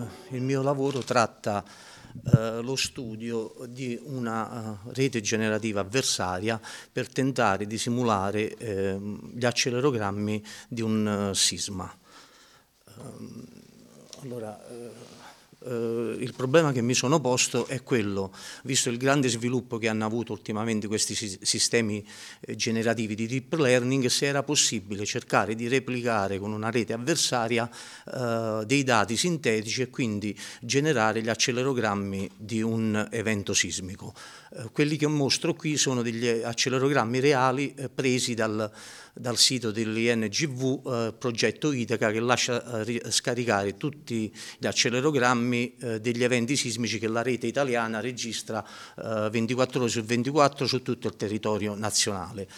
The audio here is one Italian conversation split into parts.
il mio lavoro tratta lo studio di una rete generativa avversaria per tentare di simulare gli accelerogrammi di un sisma. Il problema che mi sono posto è quello, visto il grande sviluppo che hanno avuto ultimamente questi sistemi generativi di deep learning, se era possibile cercare di replicare con una rete avversaria dei dati sintetici e quindi generare gli accelerogrammi di un evento sismico. Quelli che mostro qui sono degli accelerogrammi reali presi dal sito dell'INGV progetto Itaca, che lascia scaricare tutti gli accelerogrammi degli eventi sismici che la rete italiana registra 24 ore su 24 su tutto il territorio nazionale.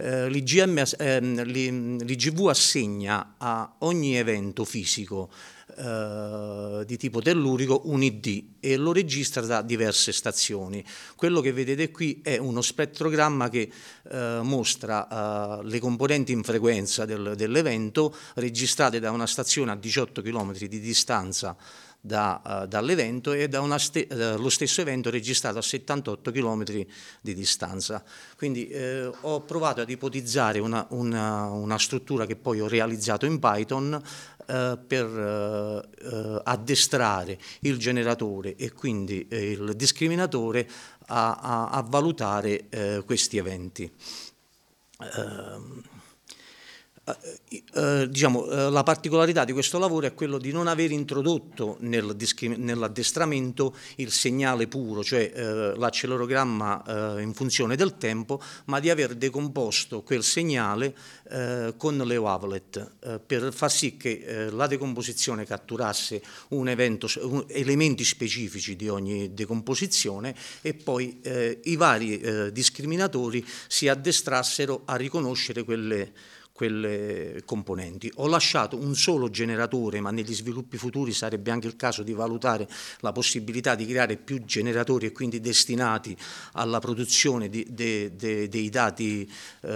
L'IGV assegna a ogni evento fisico di tipo tellurico un ID e lo registra da diverse stazioni. Quello che vedete qui è uno spettrogramma che mostra le componenti in frequenza dell'evento registrate da una stazione a 18 km di distanza dall'evento e da lo stesso evento registrato a 78 km di distanza. Quindi ho provato ad ipotizzare una struttura che poi ho realizzato in Python per addestrare il generatore e quindi il discriminatore a valutare questi eventi. La particolarità di questo lavoro è quello di non aver introdotto nell'addestramento il segnale puro, cioè l'accelerogramma in funzione del tempo, ma di aver decomposto quel segnale con le wavelet per far sì che la decomposizione catturasse elementi specifici di ogni decomposizione e poi i vari discriminatori si addestrassero a riconoscere quelle componenti. Ho lasciato un solo generatore, ma negli sviluppi futuri sarebbe anche il caso di valutare la possibilità di creare più generatori e quindi destinati alla produzione dei dati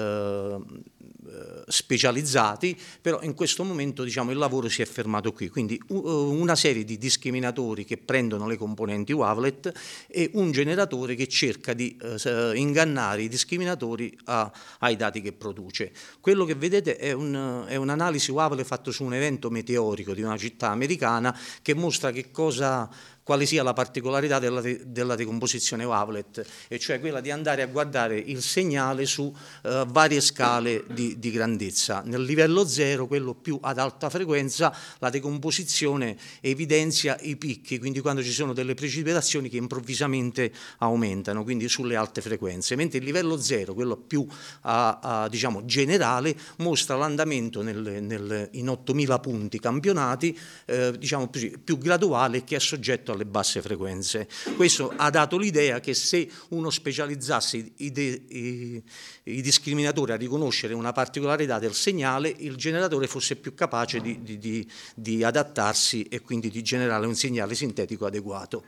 specializzati, però in questo momento il lavoro si è fermato qui, quindi una serie di discriminatori che prendono le componenti wavelet e un generatore che cerca di ingannare i discriminatori ai dati che produce. Quello che vedete è un'analisi wavelet fatto su un evento meteorico di una città americana che mostra quale sia la particolarità della decomposizione wavelet, e cioè quella di andare a guardare il segnale su varie scale di grandezza. Nel livello 0, quello più ad alta frequenza, la decomposizione evidenzia i picchi, quindi quando ci sono delle precipitazioni che improvvisamente aumentano, quindi sulle alte frequenze, mentre il livello 0, quello più generale, mostra l'andamento in 8000 punti campionati, più graduale, che è soggetto alle basse frequenze. Questo ha dato l'idea che se uno specializzasse i discriminatori a riconoscere una particolarità del segnale, il generatore fosse più capace di adattarsi e quindi di generare un segnale sintetico adeguato.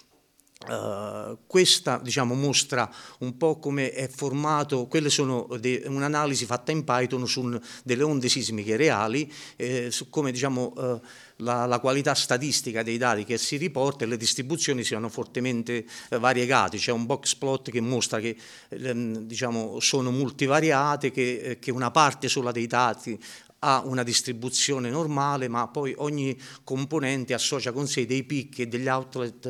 Questa mostra un po' come è formato, quelle sono un'analisi fatta in Python su delle onde sismiche reali, su come la qualità statistica dei dati che si riporta e le distribuzioni siano fortemente variegate. C'è un box plot che mostra che sono multivariate, che una parte sola dei dati ha una distribuzione normale, ma poi ogni componente associa con sé dei picchi e degli outlet,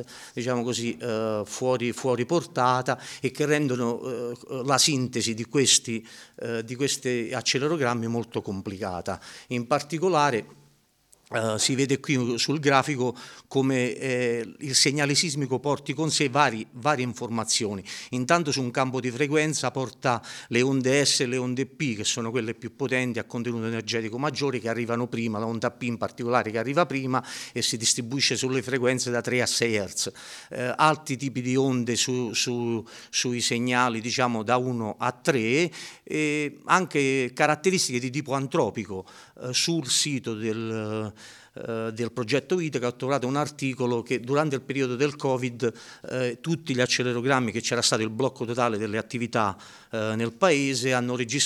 fuori portata, e che rendono la sintesi di questi accelerogrammi molto complicata. In particolare si vede qui sul grafico come il segnale sismico porti con sé varie informazioni. Intanto su un campo di frequenza porta le onde S e le onde P, che sono quelle più potenti, a contenuto energetico maggiore, che arrivano prima, la onda P in particolare che arriva prima e si distribuisce sulle frequenze da 3 a 6 Hz. Altri tipi di onde sui segnali da 1 a 3, e anche caratteristiche di tipo antropico. Sul sito del progetto Itaca ho trovato un articolo che durante il periodo del Covid tutti gli accelerogrammi, che c'era stato il blocco totale delle attività nel paese, hanno registrato